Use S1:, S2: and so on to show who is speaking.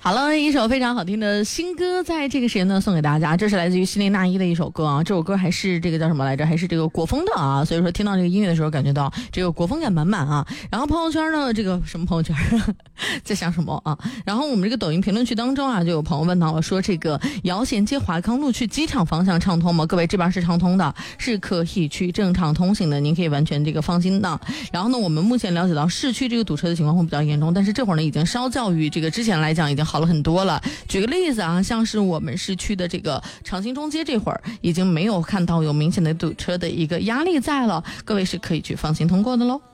S1: 好了，一首非常好听的新歌，在这个时间呢送给大家，这是来自于希林娜依的一首歌啊，这首歌还是这个叫什么来着，还是这个国风的啊，所以说听到这个音乐的时候，感觉到这个国风感满满啊。然后朋友圈呢，这个什么朋友圈在想什么啊？然后我们这个抖音评论区当中啊，就有朋友问到了，说这个姚衔接华康路去机场方向畅通吗？各位，这边是畅通的，是可以去正常通行的，您可以完全这个放心的。然后呢，我们目前了解到市区这个堵车的情况会比较严重，但是这会儿呢已经稍较于这个之前来讲已经好了很多了。举个例子啊，像是我们市区的这个长兴中街这会儿已经没有看到有明显的堵车的一个压力在了，各位是可以去放心通过的喽。